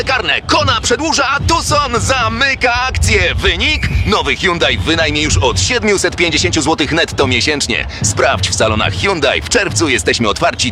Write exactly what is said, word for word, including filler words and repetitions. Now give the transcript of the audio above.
Karne. Kona przedłuża, a Tucson zamyka akcję. Wynik? Nowy Hyundai wynajmie już od siedemset pięćdziesiąt złotych netto miesięcznie. Sprawdź w salonach Hyundai. W czerwcu jesteśmy otwarci